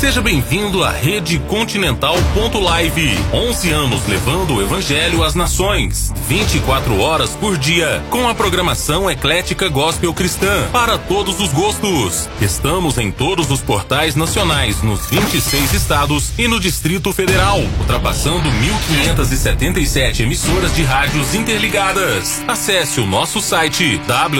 Seja bem-vindo à Rede Continental.live. 11 anos levando o Evangelho às nações. 24 horas por dia, com a programação eclética gospel cristã para todos os gostos. Estamos em todos os portais nacionais, nos 26 estados e no Distrito Federal, ultrapassando 1.577 emissoras de rádios interligadas. Acesse o nosso site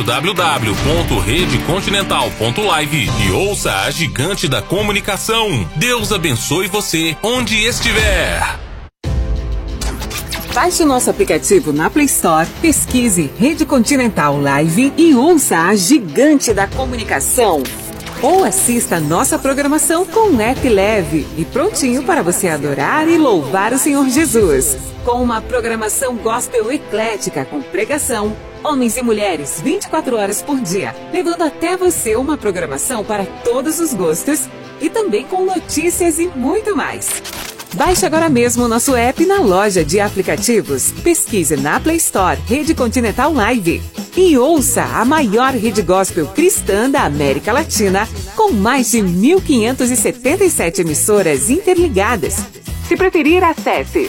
www.redecontinental.live e ouça a gigante da comunicação. Deus abençoe você onde estiver. Baixe o nosso aplicativo na Play Store, pesquise Rede Continental Live e ouça a gigante da comunicação. Ou assista a nossa programação com um app leve e prontinho para você adorar e louvar o Senhor Jesus. Com uma programação gospel eclética com pregação, homens e mulheres 24 horas por dia, levando até você uma programação para todos os gostos e também com notícias e muito mais. Baixe agora mesmo o nosso app na loja de aplicativos. Pesquise na Play Store Rede Continental Live e ouça a maior rede gospel cristã da América Latina, com mais de 1.577 emissoras interligadas. Se preferir, acesse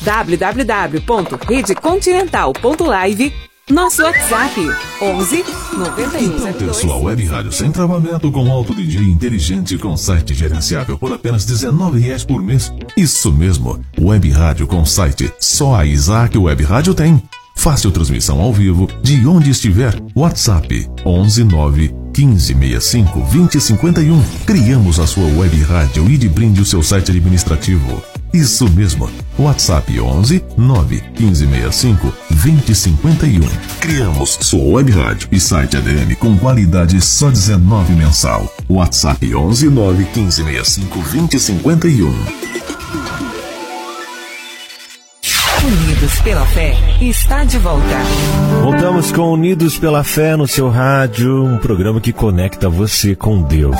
www.redecontinental.live. Nosso WhatsApp 11 91. Então ter sua web rádio sem travamento com alto DJ inteligente com site gerenciável por apenas R$19 por mês. Isso mesmo, web rádio com site. Só a Isaac Web Rádio tem. Fácil transmissão ao vivo de onde estiver. WhatsApp 11 9 15 65 20 51. Criamos a sua web rádio e de brinde o seu site administrativo. Isso mesmo, WhatsApp 11 9 15 65 20 51. Criamos sua web rádio e site ADM com qualidade só R$19 mensal. WhatsApp 11 9 15 65 20 51. Unidos pela Fé está de volta. Voltamos com Unidos pela Fé no seu rádio, um programa que conecta você com Deus.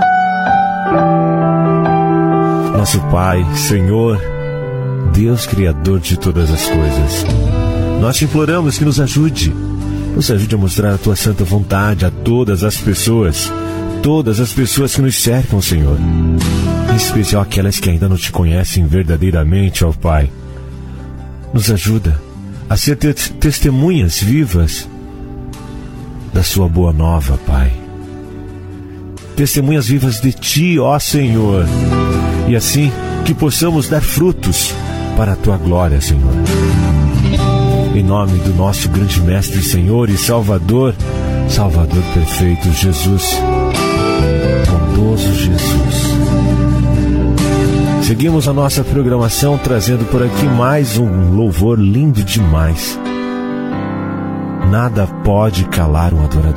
Nosso Pai, Senhor, Deus Criador de todas as coisas, nós te imploramos que nos ajude a mostrar a tua santa vontade a todas as pessoas que nos cercam, Senhor, em especial aquelas que ainda não te conhecem verdadeiramente, ó Pai. Nos ajuda a ser testemunhas vivas da sua boa nova, Pai. Testemunhas vivas de Ti, ó Senhor. E assim que possamos dar frutos para a Tua glória, Senhor. Em nome do nosso grande Mestre, Senhor e Salvador perfeito, Jesus. Bondoso Jesus. Seguimos a nossa programação trazendo por aqui mais um louvor lindo demais. Nada pode calar um adorador.